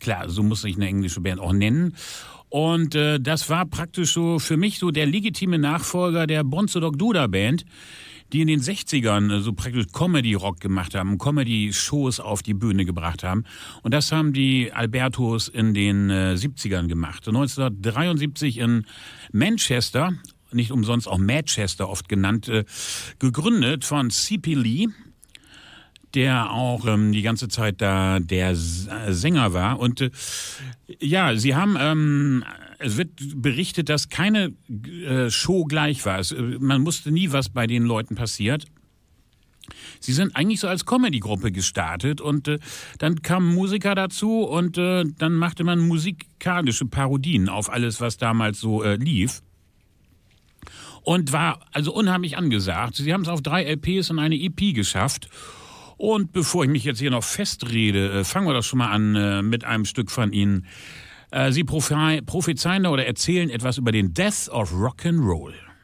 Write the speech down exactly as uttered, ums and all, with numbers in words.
klar, so muss sich eine englische Band auch nennen. Und äh, das war praktisch so für mich so der legitime Nachfolger der Bonzo Dog Duda Band, die in den sechzigern äh, so praktisch Comedy-Rock gemacht haben, Comedy-Shows auf die Bühne gebracht haben. Und das haben die Albertos in den äh, siebzigern gemacht. neunzehnhundertdreiundsiebzig in Manchester, nicht umsonst auch Manchester oft genannt, äh, gegründet von C P Lee, der auch ähm, die ganze Zeit da der S- äh, Sänger war. Und äh, ja, sie haben, ähm, es wird berichtet, dass keine äh, Show gleich war. Es, äh, man wusste nie, was bei den Leuten passiert. Sie sind eigentlich so als Comedy-Gruppe gestartet und äh, dann kamen Musiker dazu und äh, dann machte man musikalische Parodien auf alles, was damals so äh, lief. Und war also unheimlich angesagt. Sie haben es auf drei L Ps und eine E P geschafft. Und bevor ich mich jetzt hier noch festrede, äh, fangen wir doch schon mal an äh, mit einem Stück von Ihnen. Äh, Sie prophe- prophezeien da oder erzählen etwas über den Death of Rock'n'Roll.